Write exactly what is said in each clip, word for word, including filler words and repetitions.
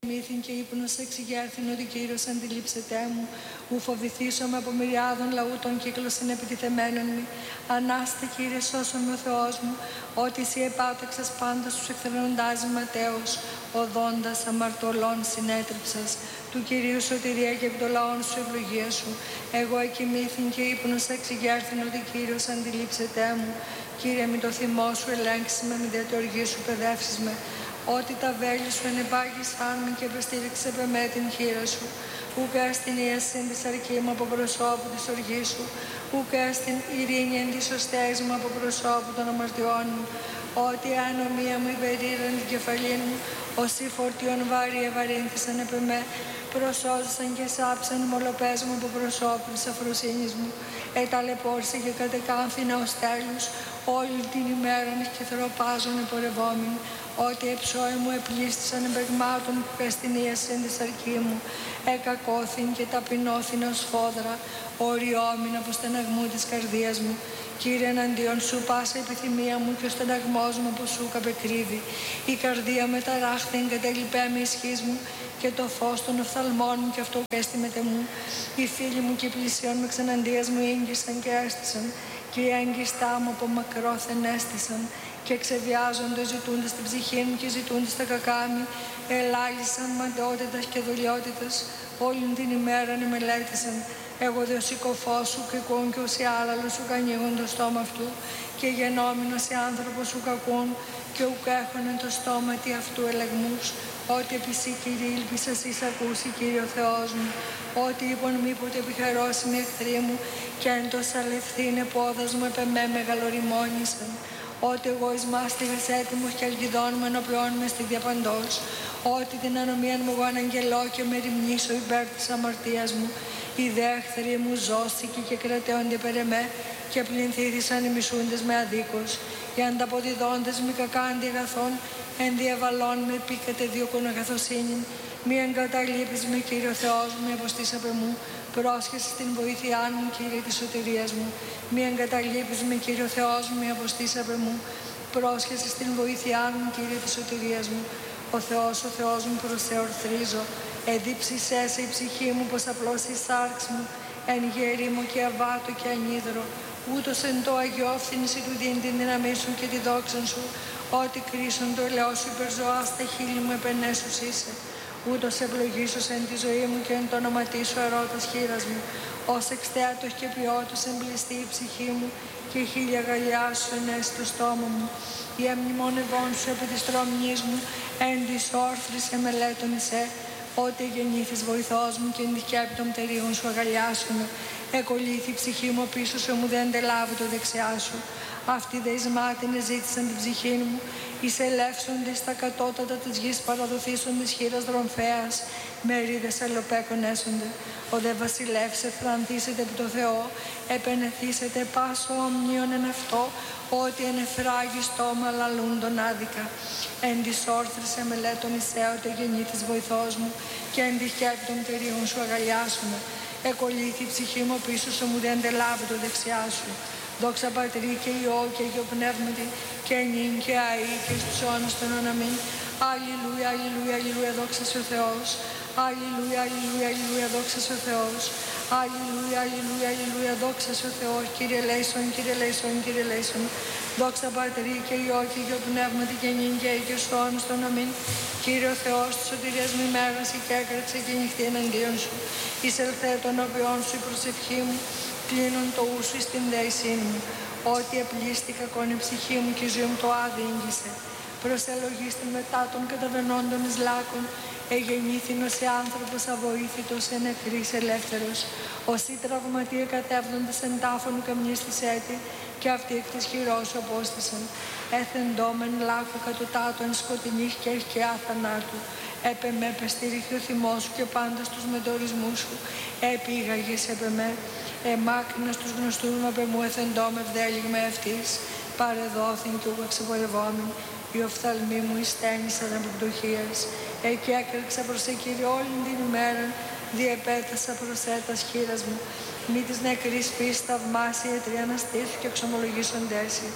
Μύθιν και ύπνος εξηγέρθην ότι Κύριος αντιλήψετέ μου, ου φοβηθήσομαι από μυριάδων λαού των κύκλωσιν επιτιθεμένων μη. Ανάστε Κύριε, σώσον με ο Θεός μου, ότι εσύ επάταξας πάντας τους εχθρονοντάζει Ματέος, οδόντας αμαρτωλών συνέτριψας. Του Κυρίου σωτηρία και επί των λαών σου ευλογία σου. Εγώ εκοιμήθην και ύπνος εξηγέρθην ότι Κύριος αντιλήψετέ μου. Κύριε, μη το θυμό σου ελέγξεις με, μη δια τη οργή σου παιδεύσεις με. Ότι τα βέλη σου ενεπάγησαν με και επεστήριξε επ' εμέ την χείρα σου. Ουκ έστιν η εσύν της αρκή μου από προσώπου της οργής σου. Ουκ έστιν ειρήνη εν της σωστές μου από προσώπου των αμαρτιών μου. Ότι η ανομία μου υπερήραν την κεφαλήν μου, όσοι φορτίων βάρη ευαρύνθησαν επ' εμέ, προσώζησαν και σάψαν μολοπές μου από προσώπου της αφροσύνης μου. Εταλαιπώρησε και κατεκάμφινα ως τέλους, όλη την ημέρα και θεροπάζων επορευόμενοι. Ότι εψώοι μου επλήστησαν εμπεγμάτων που πεστηνίασαν τη σαρκή μου. Εκακώθην και ταπεινώθην ως φόδρα, οριόμην από στεναγμού της καρδίας μου. Κύριε, εναντίον σου πάσα επιθυμία μου και ο στεναγμός μου από σου καπεκρύβει. Η καρδία με ταράχθην κατελειπέ με ισχύς μου και το φως των οφθαλμών μου και αυτό έστιμεται μου. Οι φίλοι μου και οι πλησίον με ξεναντίας μου ήγγισαν και έστησαν και οι έγκιστά μου από μακρόθεν έστησαν και ξεβιάζονται ζητούντες την ψυχή μου και ζητούντες τα κακά μου. Ελάλησαν μανταιότητας και δουλειότητας, όλη την ημέρα μελέτησαν. Εγώ δε ο συκοφός σου κρικούν και όσοι άλλαλους σου ανοίγουν το στόμα αυτού και γενόμενος οι άνθρωπος σου κακούν και ουκ έχωνε το στόμα τι αυτού ελεγμούς. Ότι επί σύ Κύριε ήλπισας εις ακούσει Κύριε ο Θεός μου. Ότι είπον μήποτε επιχαρώσιμοι εχθροί μου και εν το σαλευθύνε πόδας μου επ' εμέ μεγαλοριμόνησαν. Ότι εγώ εις μάστιγας έτοιμος και αλγιδών μου ενωπλών με στη διαπαντός. Ότι την ανομίαν μου εγώ αναγγελώ και με ρημνήσω υπέρ της αμαρτίας μου. Οι δε εχθροί μου ζώστηκε και κρατέονται περ' εμέ και πληνθήθησαν οι μισούντες με αδίκως. Οι ανταποδιδόντες μη κακάντι αγαθών, εν διαβαλών με πήκατε διωκούν αγαθοσύνην. Μη εγκαταλείπεις με Κύριο Θεός μου, μη αποστήσαπε μου. Πρόσχεσαι στην βοήθειά μου, Κύριε της σωτηρίας μου. Μη εγκαταλείπεις με Κύριο Θεός μου, μη αποστήσαπε μου. Πρόσχεσαι στην βοήθειά μου, Κύριε της σωτηρίας μου. Ο Θεός, ο Θεός μου, προς σε ορθρίζω. Εδίψησέ σε η ψυχή μου, πως απλώς η σάρξ μου. Εν γέρι μου και αβάτο και ανίδρο. Ούτως εν το αγιόφθηνηση του δίνει την δύναμή σου και τη δόξα σου. Ότι κρίσον το ελαιό σου υπερζωά στα χείλη μου επενέσους είσαι. Ούτως ευλογήσους εν τη ζωή μου και εν το όνοματί σου ερώτας χείρας μου. Ως εξτέατος και ποιότος εμπληστεί η ψυχή μου και η χίλια γαλιά σου ενέσει το στόμα μου. Η αμνημονευών σου επί της τρομνής μου εν της όρθρης εμελέτων εσέ. Ότι γεννήθης βοηθός μου και ενδικιάπη των πτερίων σου αγαλιάσουμε. Εκολύθη η ψυχή μου πίσω σου μου δεν τελάβει το δεξιά σου. Αυτοί δε εις μάτινες ζήτησαν την ψυχή μου. Εις ελεύσονται στα κατώτατα της γης παραδοθήσουν της χείρας δρομφέας. Μερίδες αλλοπέκων έσονται. Ο δε βασιλεύς ευθρανθήσετε επί το Θεό. Επενεθήσετε πάσο ομνίων εν αυτό. Ότι εν εφράγει στόμα λαλούν τον άδικα. Εν της όρθρης εμελέτων εισέωτε γεννήθης βοηθός μου. Και εν τη χέπη των πτερίων σου αγαλιάσουμε. Εκολύθη η ψυχή μου πίσω σου μου δεν τελάβει το δεξιά σου. Δόξα Πατρί και Υιό και Υιό Πνεύματι και νυν και αεί και στους αιώνας των αναμήν. Αλληλούια, αλληλούια, αλληλούια, δόξα σε ο Θεός. Αλληλούια, αλληλούια, αλληλούια, δόξα σε ο Θεός. Αλληλούια, αλληλούια, αλληλούια, δόξα σε ο Θεός. Κύριε Λέησον, Κύριε Λέησον, Κύριε Λέησον. Δόξα Πατρί και Υιό και Υιό Πνεύματι και νυν και αεί και στους αιώνας των αναμήν. Κύριε ο Θεός της σωτηρίας μου ημέρασε και έκραξε και νυχτή εναντίον σου. Εισελθέ των οποίων σου η προσευχή μου. Κλείνουν το ούσου εις την δέησή μου. Ότι επλήστη κακόν η ψυχή μου και η ζωή μου το άδει ήγγισε. Προσελογίστη μετά των καταβενόντων εις λάκων. Εγεννήθην ως άνθρωπος αβοήθητος εν νεκρής ελεύθερος. Όσοι τραυματίε κατέβδοντες εν τάφων καμνής της έτη και αυτοί εκ της χειρός σου απόστησαν. Έθεντόμεν λάκου κατωτάτω εν σκοτεινής και ευχιά θανάτου. Έπε με πεστήριχε ο θυμός σου και πάντα στους μετορισμούς σου. Επήγαγες έπε με. Εμάκρινα στους γνωστούς μου απ' εμού εθεντώμε ευδέλιγμα ευτής. Παρεδόθην κι ούγα ξεπορευόμην. Οι οφθαλμοί μου ειστένησαν από πτωχίας. Εκεί έκραξα προς σε Κύριε όλη την ημέρα. Διεπέτασα προς έτας χείρας μου. Μη της νεκρής φύσης θαυμάσια οι τρία αναστήσου και εξομολογήσοντες.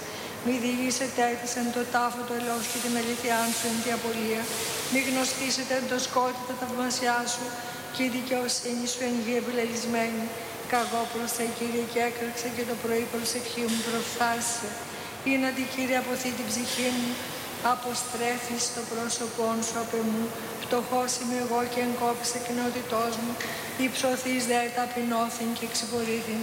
Μη διηγήσετε της εν το τάφο το ελός και την αλήθειά σου εν τη απολία. Μη γνωστήσετε εν το σκότη τα θαυμασιά σου και η δικαιοσύνη σου εν γη επιλελισμένη. Καγώ προς τα Κύριε και έκραξε και το πρωί προσευχή μου προφθάσισε. Είναι αντι Κύριε αποθεί την ψυχή μου, αποστρέφεις το πρόσωπό σου απ' εμού. Φτωχός είμαι εγώ και εγκόπησε κοινότητός μου, υψωθείς δε ταπεινώθην και εξυπορήθην.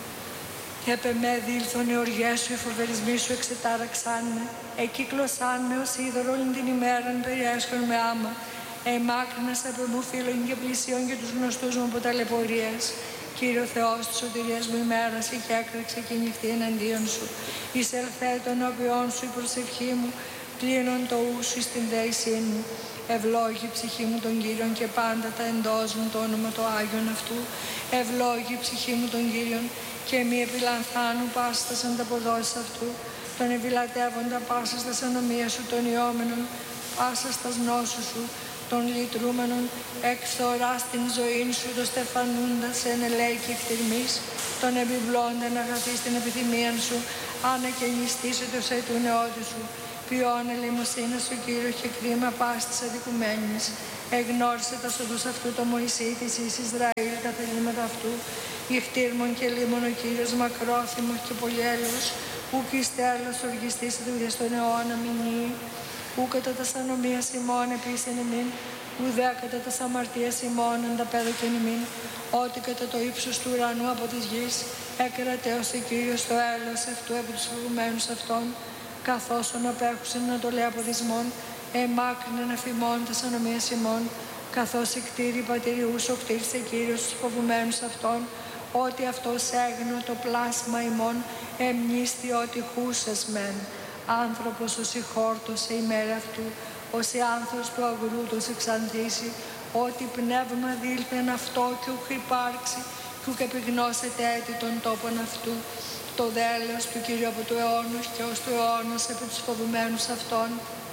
Επ' εμέ δήλθον οι οργές σου, οι φοβερισμοί σου εξετάραξάν με. Εκύκλωσάν με ως είδωρο όλη την ημέραν, περιέσχον με άμα. Εμάκρυνας απ' εμού φίλων και πλησίων και τους γνωστούς μου από ταλαιπωρίες. Κύριο Θεός της σωτηρίας μου ημέρασε και έκραξε και νυχτή εναντίον σου. Εισελθέ των όποιών σου η προσευχή μου, πλύνων το ου σου στην δέησή μου. Ευλόγη η ψυχή μου τον Κύριον και πάντα τα εντός μου το όνομα το Άγιον αυτού. Ευλόγη η ψυχή μου τον Κύριον και μη επιλανθάνου πάσα τας ανταποδόσεις αυτού. Τον επιλατεύοντα πάσα τας ανομίας σου των ιόμενων, πάσα τας νόσους σου, των λυτρούμενων, εκφθοράς την ζωή σου, το στεφανούντας εν ελέη και κτηρμής, τον επιβλώντα να αγαθείς την επιθυμία σου, ανακαινιστήσετε ως έτου νεότη σου. Ποιόν ελεημοσύνη σου Κύριο και κρίμα πάσης της αδικουμένης. Εγνώρισε τα σοδούς αυτού το Μωυσή της εις Ισραήλ τα θελήματα αυτού. Ιχτήρμον και λίμον ο Κύριος μακρόθυμος και πολυέλεος, ουκ εις τέλος οργιστήσετε ουδε στον αιώνα μηνύει. Ου κατά τας ανομίας ημών επίσην ημίν, ουδέ κατά τας αμαρτίας ημών ανταπέδωκεν ημίν, ότι κατά το ύψος του ουρανού από της γης έκρατέωσε ο Κύριος το έλεος αυτού από τους φοβουμένους αυτών, καθώς ον απέχουσεν να το λέει από δυσμών, εμάκρυνεν αφημών τας ανομίας ημών, καθώς η κτήρη πατηριούς ο κτήρισε Κύριος τους φοβουμένους αυτών, ότι αυτός έγνω το πλάσμα ημών, εμνίστη ότι χούσες μεν. Άνθρωπος ως η χόρτωσε η μέρα αυτού, ως η άνθος του αγρού τους εξανθήσει, ότι πνεύμα δήλθεν αυτό και ουκ υπάρξει, και ουκ επιγνώσετε έτη των τόπων αυτού. Το δέλεος του Κύριου από του αιώνος και ως του αιώνος επί τους φοβουμένους αυτών.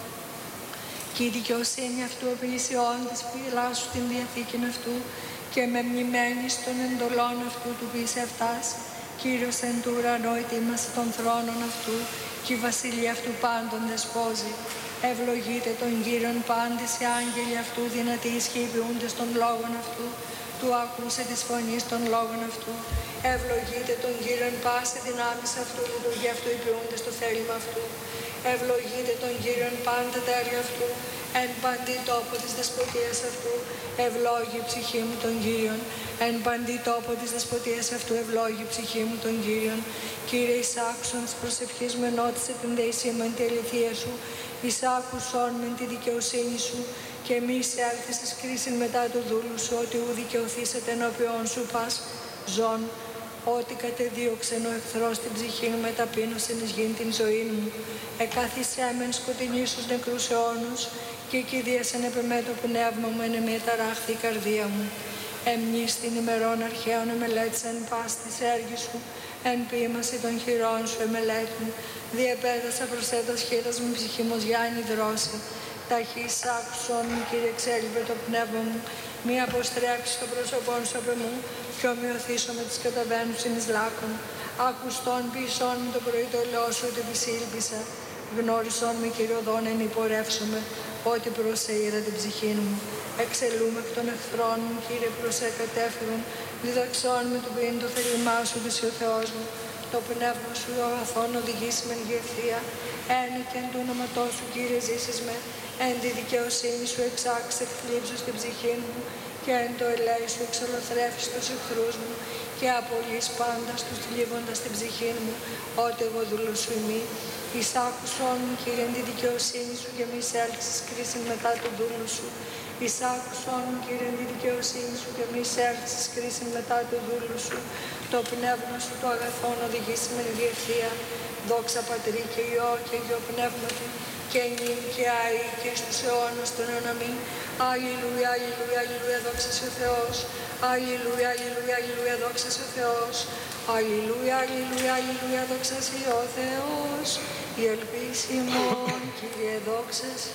Και η δικαιοσύνη αυτού επιλυσιών της φυλάσσου την διαθήκην αυτού, και με μνημένης των εντολών αυτού του ποιήσε αυτάς. Κύριος εν του ουρανό ετοίμασε των θρόνων αυτού, και η βασιλεία αυτού πάντων δεσπόζει. Ευλογείτε τον Κύριον πάντες οι άγγελοι αυτού, δυνατοί ισχυοποιούντες των λόγων αυτού, του ακούσε της φωνής των λόγων αυτού. Ευλογείτε τον Κύριον πάση δυνάμεις αυτού, λειτουργεί αυτού υπηούντες το θέλημα αυτού. Ευλογείτε τον Κύριον πάντα τα έργα αυτού, εν παντή τόπο της δεσποτείας αυτού. Ευλόγη η ψυχή μου τον Κύριον, εν παντή τόπο της δεσποτείας αυτού. Ευλόγη η ψυχή μου τον Κύριον. Κύριε, εισάκουσον της προσευχής μου, ενώτισε την δεησή μου εν τη αληθεία σου. Εισάκουσον με τη δικαιοσύνη σου, και μη εισέλθεις εις κρίσιν μετά του δούλου σου, ότι ου δικαιωθήσετε ενώπιον σου πας ζών. Ότι κατεδίωξεν ο εχθρός την ψυχή μου, με ταπείνωσεν εις γην την ζωή μου. Εκάθισέ μεν σκοτεινή στους νεκρούς αιώνους, και κηδίασεν επ' εμέ το πνεύμα μου, εν εμέ ταράχθη η καρδία μου. Εμνείς την ημερών αρχαίων εμελέτησεν πας της έργης σου, εν ποίημαση των χειρών σου εμελέτην. Διεπέτασα προς έτας χείρας μου ψυχή μου γιάννη δρόση. Ταχύς άκουσον μου, Κύριε, εξέλιπε το πνεύμα μου, μη αποστρέψει το πρόσωπόν σου απ' εμού, και ομοιωθήσω με τις καταβαίνουσιν εις λάκων. Ακουστών ποιησών μου το πρωί το ελαιό σου, ότι επισήλπισα. Γνώρισον με, Κύριε, οδόν εν υπορεύσομαι, ότι προσεήρα την ψυχή μου. Εξελούμε εκ των εχθρών μου, Κύριε, προσέ κατέφυγον. Διδαξών με το ποιήν το θέλημά σου, της ο Θεός μου. Το πνεύμα σου ο αγαθόν οδηγήσει με η ευθεία. Ένε και εν του όνοματός σου, Κύριε, ζήσεις με. Εν τη δικαιοσύνη σου εξάξεις εκθλίψου στην ψυχή μου, και εν το ελέη σου εξολοθρεύεις τους εχθρούς μου, και απολύς πάντα τους θλίβοντας την ψυχή μου, ότι εγώ δούλος σου ημί. Εισάκουσον μου, Κύριε, εν τη δικαιοσύνη σου, και μη εισέλθεις κρίσιν μετά του δούλου σου. Εισάκουσον μου, Κύριε, εν τη δικαιοσύνη σου, και μη εισέλθεις κρίσιν μετά του δούλου σου. Το πνεύμα σου το αγαθόν οδηγήσει με τη ευθεία. Δόξα Πατρί και Υιό και Υιό Πνεύματι, και νυν και αεί και στους αιώνας των αιώναμιν. Αλληλούια, αλληλούια, αλληλούια, δόξα σε ο Θεός. Αλληλούια, αλληλούια, αλληλούια, δόξα σε ο Θεός. Αλληλούια, αλληλούια, αλληλούια, δόξα σε ο Θεός. Η ελπίση ημών, Κύριε, δόξα σε.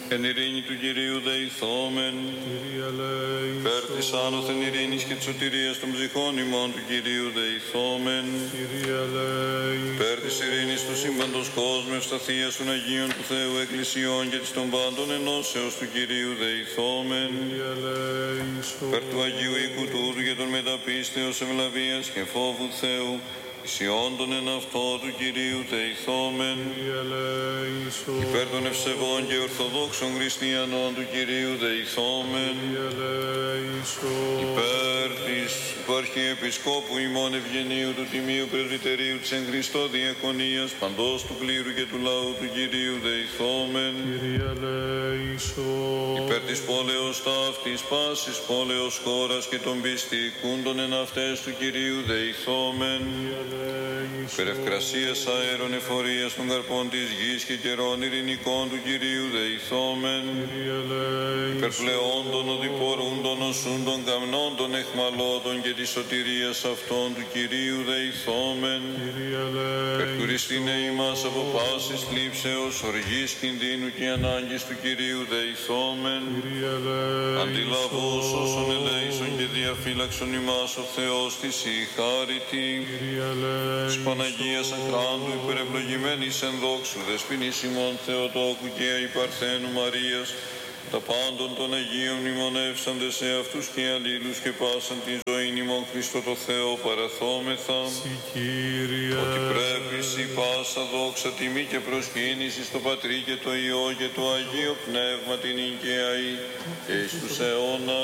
Εν ειρήνη του Κυρίου δεηθόμεν. Κύριε ελέησον. Υπέρ της άνωθεν ειρήνης και της σωτηρίας των ψυχών ημών του Κυρίου δεηθόμεν. Κύριε ελέησον. Υπέρ της ειρήνης του σύμπαντος κόσμου, ευσταθίας των Αγίων του Θεού Εκκλησιών και της των πάντων ενώσεως του Κυρίου δεηθόμεν. Κύριε ελέησον. Υπέρ του Αγίου οίκου τούτου και των μεταπίστεως ευλαβίας και φόβου Θεού, ισιόντων εν αυτό του Κυρίου δεηθόμεν. Κύριε ελέησον. Υπέρ των ευσεβών και ορθοδόξων χριστιανών του Κυρίου δεηθόμεν. Κύριε ελέησον. Υπέρ της Αρχιεπισκόπου ημών Ευγενίου του Τιμίου Πρεσβυτερίου της εν Χριστώ Διακονίας, παντός του κλήρου και του λαού του Κυρίου δεηθόμεν. Κύριε ελέησον. Υπέρ της πόλεως ταύτης, πάσης πόλεως χώρας και των πιστικούντων εν αυτές του Κυρίου δεηθόμεν. Υπέρ ευκρασίας αέρων εφορίας των καρπών της γης και καιρών ειρηνικών του Κυρίου δεηθόμεν. Υπέρ πλεόντων οδηπορούντων οσούντων καμνόντων εχμαλώτων και της σωτηρίας αυτών του Κυρίου δεηθόμεν. Υπέρ του ρηστινέ ημάς από πάσης θλίψεως, οργής, κινδύνου και ανάγκης του Κυρίου δεηθόμεν. Αντιλαβούς όσων ελέησον και διαφύλαξον ημάς ο Θεός της η χάριτη. Της Παναγίας Αχράντου υπερευλογημένης εν δόξου δεσποινής ημών Θεοτόκου και αϊπαρθένου Μαρίας, τα πάντων των Αγίων μνημονεύσαντες σε αυτούς και αλλήλους και πάσαν την ζωή ημών Χριστό το Θεό παραθόμεθα, ότι πρέπει σοι πάσα δόξα, τιμή και προσκύνηση στο Πατρί και το Υιό και το Αγίο Πνεύμα την οικαία και εις τους αιώνας.